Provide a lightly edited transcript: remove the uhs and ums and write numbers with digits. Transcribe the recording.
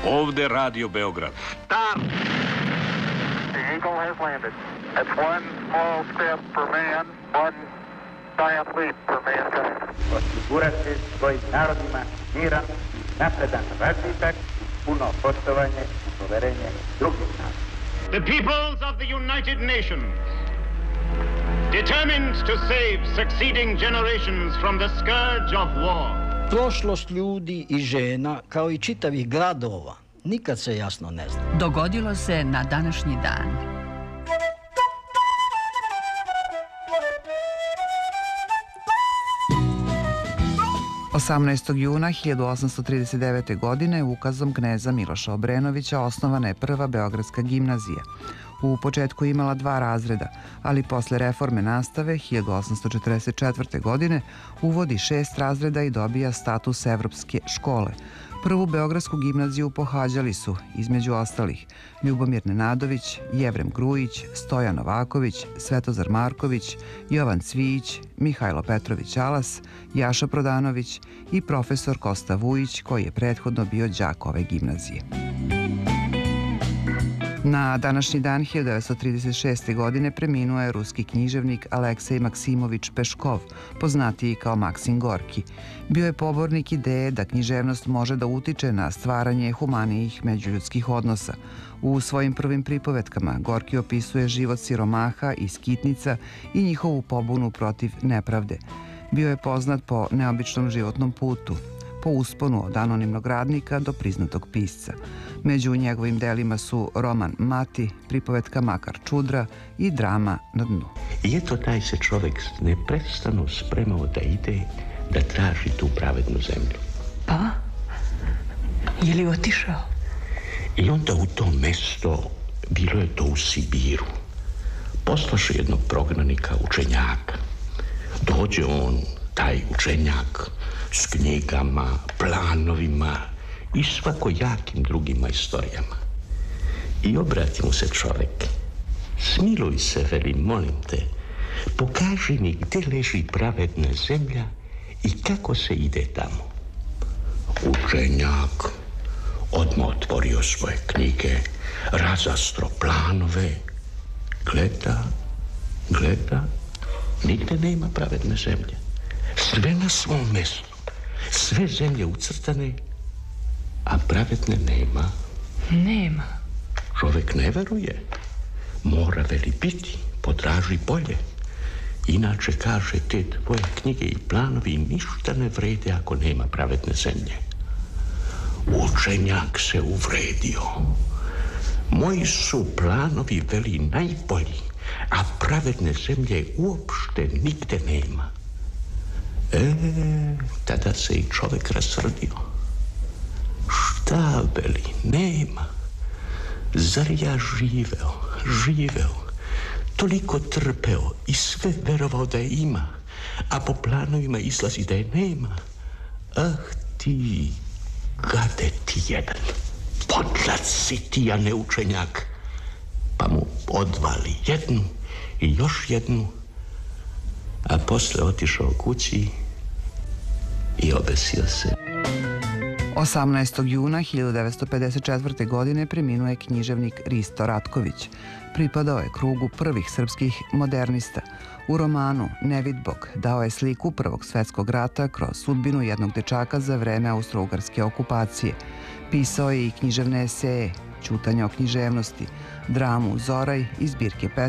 Ovde Radio Beograd. Stop! The Eagle has landed. That's one small step for man, one giant leap for mankind. Osigurati svojim narodima miran i napredan razvitak, puno poštovanje i poverenje drugih naroda. The peoples of the United Nations, determined to save succeeding generations from the scourge of war. Prošlost ljudi i žena, kao i čitavih gradova, nikad se jasno ne zna. Dogodilo se na današnji dan. Juna 1839. godine ukazom kneza Miloša Obrenovića osnovana je prva Beogradska gimnazija. U početku imala 2 razreda, ali posle reforme nastave 1844. godine uvodi 6 razreda i dobija status evropske škole. Prvu Beogradsku gimnaziju pohađali su, između ostalih, Ljubomir Nenadović, Jevrem Grujić, Stojan Novaković, Svetozar Marković, Jovan Cvijić, Mihajlo Petrović Alas, Jaša Prodanović i profesor Kosta Vujić, koji je prethodno bio đak ove gimnazije. Na današnji dan 1936. godine preminuo je ruski književnik Aleksej Maksimovič Peškov, poznatiji kao Maksim Gorki. Bio je pobornik ideje da književnost može da utiče na stvaranje humanijih međuljudskih odnosa. U svojim prvim pripovetkama Gorki opisuje život siromaha i skitnica i njihovu pobunu protiv nepravde. Bio je poznat po neobičnom životnom putu, po usponu od anonimnog radnika do priznatog pisca. Među njegovim delima su roman Mati, pripovetka Makar Čudra i drama Na dnu. I eto taj se čovek neprestano spremao da ide, da traži tu pravednu zemlju. Pa? Je li otišao? I onda u to mesto, bilo je to u Sibiru, poslaše jednog prognanika, učenjaka. Dođe on, taj učenjak, s knjigama, planovima i svakojakim drugima istorijama. I obrati mu se čovek. Smiluj se, veli, molim te, pokaži mi gde leži pravedna zemlja i kako se ide tamo. Učenjak odmah otvorio svoje knjige, razastro planove, gleda, nigde nema pravedne zemlje. Sve na svom mestu, sve zemlje ucrtane, a pravedne nema. Nema. Čovek ne veruje. Mora, veli, biti, potraži bolje. Inače, kaže, te tvoje knjige i planovi ništa ne vrede ako nema pravedne zemlje. Učenjak se uvredio. Moji su planovi, veli, najbolji, a pravedne zemlje uopšte nigde nema. Tada se i čovek rasrdio. Šta, veli, nema. Zar ja živeo, toliko trpeo i sve verovao da je ima, a po planovima izlazi da je nema. Ah ti, gade ti jedan, podlac si ti, a ne učenjak. Pa mu odvali jednu i još jednu, a posle otišao kući i obesio se. 18. juna 1954. godine preminuo je književnik Risto Ratković. Pripadao je krugu prvih srpskih modernista. U romanu Nevidbog dao je sliku Prvog svetskog rata kroz sudbinu jednog dečaka za vreme austro-ugarske okupacije. Pisao je i književne eseje, Ćutanja o književnosti, dramu Zoraj i zbirke